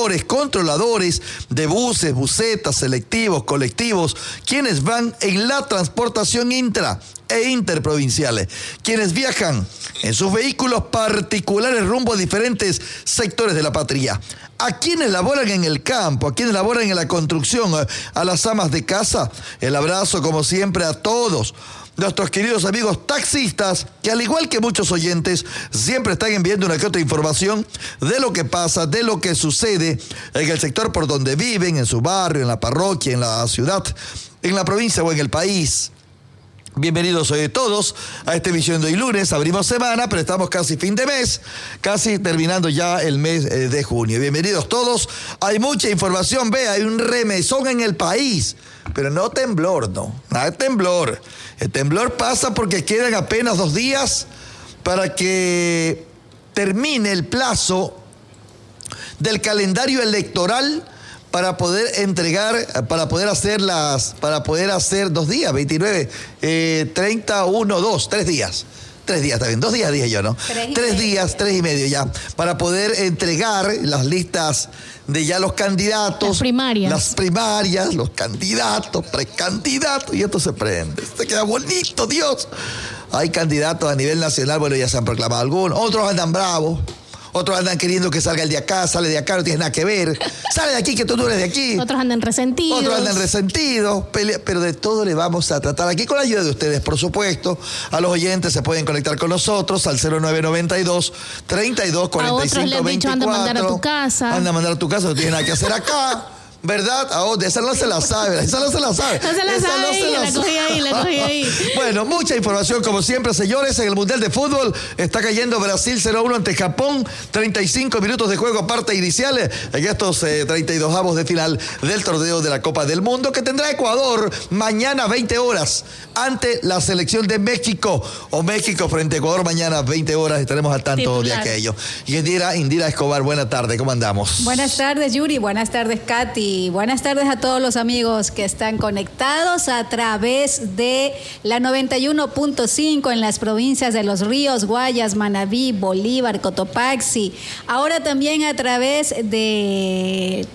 operadores, controladores de buses, busetas, selectivos, colectivos, quienes van en la transportación intra e interprovinciales, quienes viajan en sus vehículos particulares rumbo a diferentes sectores de la patria, a quienes laboran en el campo, a quienes laboran en la construcción, a las amas de casa. El abrazo, como siempre, a todos nuestros queridos amigos taxistas, que al igual que muchos oyentes, siempre están enviando una que otra información de lo que pasa, de lo que sucede en el sector por donde viven, en su barrio, en la parroquia, en la ciudad, en la provincia o en el país. Bienvenidos hoy todos a esta emisión de hoy lunes. Abrimos semana, pero estamos casi fin de mes, casi terminando ya el mes de junio. Bienvenidos todos. Hay mucha información, hay un remesón en el país, pero no temblor, no, nada de temblor. El temblor pasa porque quedan apenas 2 días para que termine el plazo del calendario electoral para poder entregar, para poder hacer 2 días, 29, 31, 2, 3 días. 3 días, está bien, 2 días dije yo, ¿no? 3 días, 3 y medio ya, para poder entregar las listas de ya los candidatos. Las primarias, los candidatos, precandidatos, y esto se prende. Se queda bonito, Dios. Hay candidatos a nivel nacional, bueno, ya se han proclamado algunos, otros andan bravos. Otros andan queriendo que salga el de acá, sale de acá, no tienes nada que ver. Sale de aquí, que tú no eres de aquí. Otros andan resentidos. Pero de todo le vamos a tratar aquí con la ayuda de ustedes, por supuesto. A los oyentes se pueden conectar con nosotros al 0992 32 45 a otros les han dicho, anda a mandar a tu casa. Anda a mandar a tu casa, no tienes nada que hacer acá. ¿Verdad? Esa no se la sabe. La cogí ahí. Bueno, mucha información como siempre, señores. En el Mundial de Fútbol está cayendo Brasil 0-1 ante Japón. 35 minutos de juego aparte iniciales en estos 32avos de final del torneo de la Copa del Mundo que tendrá Ecuador mañana 20 horas ante la selección de México. O México frente a Ecuador mañana 20 horas. Estaremos al tanto de aquello. Y Indira Escobar, buenas tardes. ¿Cómo andamos? Buenas tardes, Yuri. Buenas tardes, Katy. Y buenas tardes a todos los amigos que están conectados a través de la 91.5 en las provincias de Los Ríos, Guayas, Manabí, Bolívar, Cotopaxi. Ahora también a través de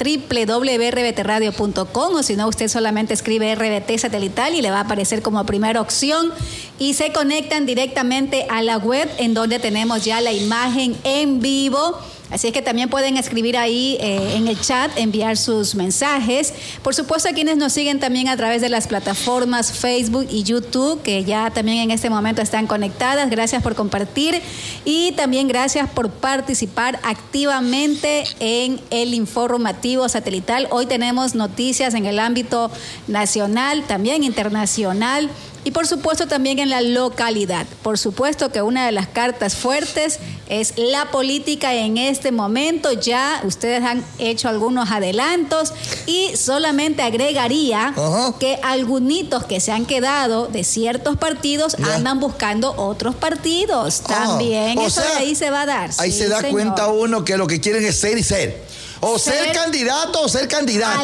www.rbtradio.com, o si no, usted solamente escribe RBT satelital y le va a aparecer como primera opción. Y se conectan directamente a la web en donde tenemos ya la imagen en vivo. Así es que también pueden escribir ahí en el chat, enviar sus mensajes. Por supuesto, a quienes nos siguen también a través de las plataformas Facebook y YouTube, que ya también en este momento están conectadas. Gracias por compartir y también gracias por participar activamente en el informativo satelital. Hoy tenemos noticias en el ámbito nacional, también internacional. Y por supuesto también en la localidad. Por supuesto que una de las cartas fuertes es la política en este momento. Ya ustedes han hecho algunos adelantos y solamente agregaría que algunitos que se han quedado de ciertos partidos andan buscando otros partidos. También eso de ahí se va a dar. Ahí se da cuenta uno que lo que quieren es ser y ser. O ser candidato o ser candidato.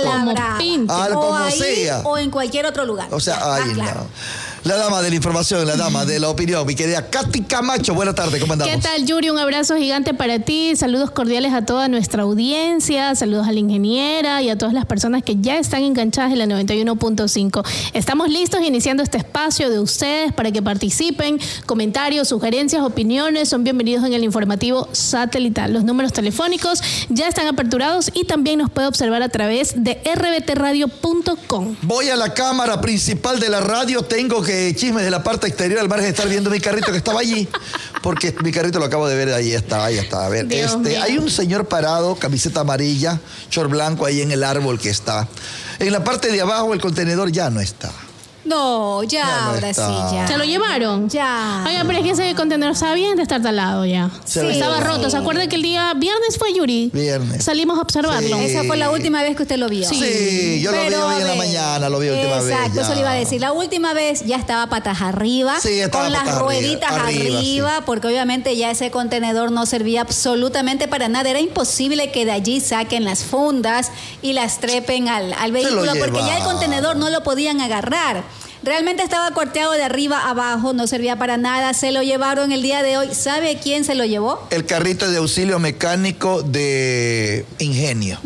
Como sea. O en cualquier otro lugar. O sea, ahí claro. No. La dama de la información, la dama de la opinión, mi querida Katy Camacho. Buenas tardes, ¿cómo andamos? ¿Qué tal, Yuri? Un abrazo gigante para ti. Saludos cordiales a toda nuestra audiencia. Saludos a la ingeniera y a todas las personas que ya están enganchadas en la 91.5. Estamos listos iniciando este espacio de ustedes para que participen. Comentarios, sugerencias, opiniones son bienvenidos en el informativo satelital. Los números telefónicos ya están aperturados y también nos puede observar a través de rbtradio.com. Voy a la cámara principal de la radio. Tengo que chismes de la parte exterior al margen de estar viendo mi carrito que estaba allí, porque mi carrito lo acabo de ver, ahí está. A ver, hay un señor parado, camiseta amarilla, short blanco ahí en el árbol que está. En la parte de abajo el contenedor ya no está. No, ahora sí, ya. ¿Se lo llevaron? Ya. Oiga, pero es que ese contenedor estaba bien de estar talado ya. Sí. Estaba roto. ¿Se acuerda que el día viernes fue, Yuri? Viernes. Salimos a observarlo. Sí. Esa fue la última vez que usted lo vio. Sí, yo lo vi hoy en la mañana, lo vi la última vez. Exacto, eso le iba a decir. La última vez ya estaba patas arriba, con las rueditas arriba, porque obviamente ya ese contenedor no servía absolutamente para nada. Era imposible que de allí saquen las fundas y las trepen al vehículo, porque ya el contenedor no lo podían agarrar. Realmente estaba cuarteado de arriba a abajo, no servía para nada. Se lo llevaron el día de hoy. ¿Sabe quién se lo llevó? El carrito de auxilio mecánico de Ingenio.